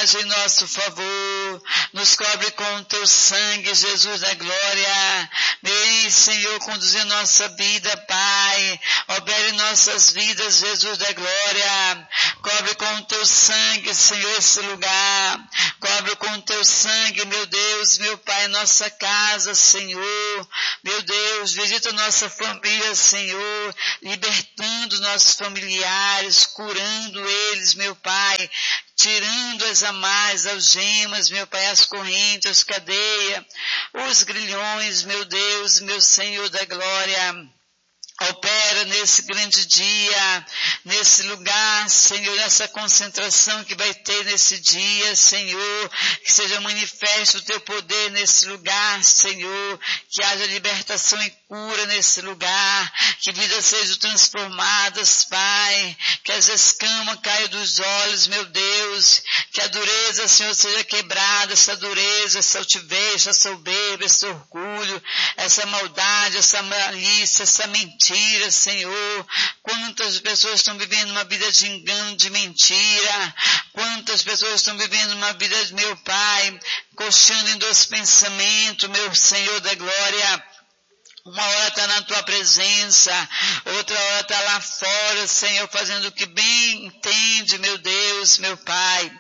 haja em nosso favor. Nos cobre com o teu sangue, Jesus da glória. Vem, Senhor, conduzir nossa vida, Pai. Opere em nossas vidas, Jesus da glória. Cobre com o teu sangue, Senhor, esse lugar. Cobre com o teu sangue, meu Deus, meu Pai, nossa casa, Senhor. Meu Deus, visita nossa família, Senhor, libertando nossos familiares, curando eles, meu Pai, tirando as amarras, as algemas, meu Pai, as correntes, as cadeias, os grilhões, meu Deus, meu Senhor da glória. Opera nesse grande dia, nesse lugar, Senhor, nessa concentração que vai ter nesse dia, Senhor, que seja manifesto o teu poder nesse lugar, Senhor, que haja libertação e cura nesse lugar, que vidas sejam transformadas, Pai, que as escamas caiam dos olhos, meu Deus, que a dureza, Senhor, seja quebrada, essa dureza, essa altivez, essa soberba, esse orgulho, essa maldade, essa malícia, essa mentira, Senhor. Quantas pessoas estão vivendo uma vida de engano, de mentira. Quantas pessoas estão vivendo uma vida, meu Pai, coxando em dois pensamentos, meu Senhor da glória. Uma hora está na tua presença, outra hora está lá fora, Senhor, fazendo o que bem entende, meu Deus, meu Pai.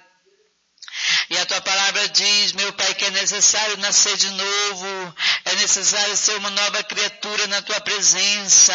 E a tua palavra diz, meu Pai, que é necessário nascer de novo, é necessário ser uma nova criatura na tua presença.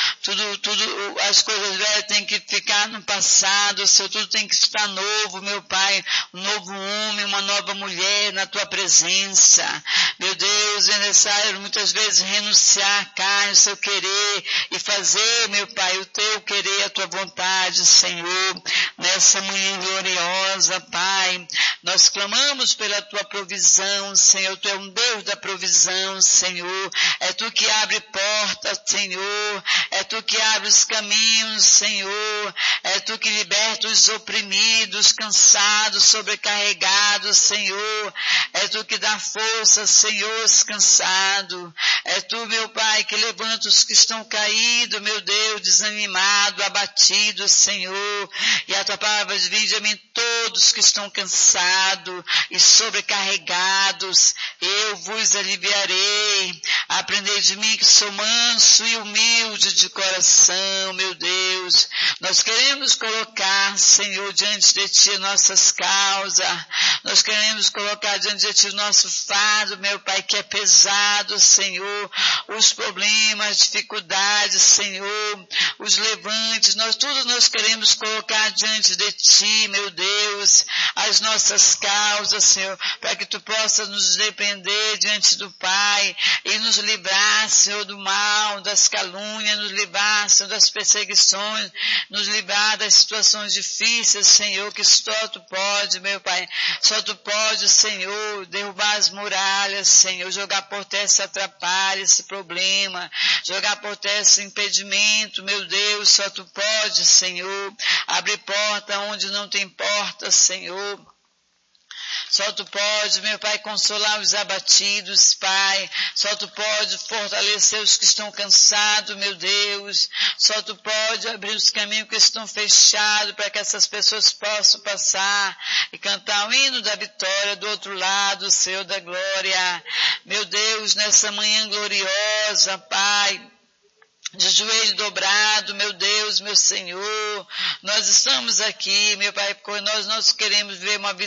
Tudo, as coisas velhas têm que ficar no passado, Senhor, tudo tem que estar novo, meu Pai, um novo homem, uma nova mulher na tua presença. Meu Deus, é necessário muitas vezes renunciar à carne, o seu querer e fazer, meu Pai, o teu querer, a tua vontade, Senhor, nessa manhã gloriosa, Pai. Nós clamamos pela tua provisão, Senhor. Tu é um Deus da provisão, Senhor. É tu que abre portas, Senhor. É tu que abre os caminhos, Senhor. É tu que liberta os oprimidos, cansados, sobrecarregados, Senhor. É tu que dá força, Senhor, aos cansados. É tu, meu Pai, que levanta os que estão caídos, meu Deus, desanimados, abatidos, Senhor. E a tua palavra diz, vinde a mim todos que estão cansados e sobrecarregados, eu vos aliviarei. Aprendei de mim que sou manso e humilde de coração, meu Deus. Nós queremos colocar, Senhor, diante de ti nossas causas. Nós queremos colocar diante de ti o nosso fardo, meu Pai, que é pesado, Senhor. Os problemas, dificuldades, Senhor. Os levantes, tudo nós queremos colocar diante de ti, meu Deus. As nossas causas, Senhor, para que tu possas nos defender diante do Pai e nos livrar, Senhor, do mal, das calúnias, nos livrar, Senhor, das perseguições, nos livrar das situações difíceis, Senhor, que só tu pode, meu Pai, só tu pode, Senhor, derrubar as muralhas, Senhor, jogar por terra esse atrapalho, esse problema, jogar por terra esse impedimento, meu Deus, só tu pode, Senhor, abrir porta onde não tem porta, Senhor. Só tu pode, meu Pai, consolar os abatidos, Pai. Só tu pode fortalecer os que estão cansados, meu Deus. Só tu pode abrir os caminhos que estão fechados para que essas pessoas possam passar e cantar o hino da vitória do outro lado, Senhor da glória. Meu Deus, nessa manhã gloriosa, Pai, de joelho dobrado, meu Deus, meu Senhor, nós estamos aqui, meu Pai, porque nós queremos ver uma vida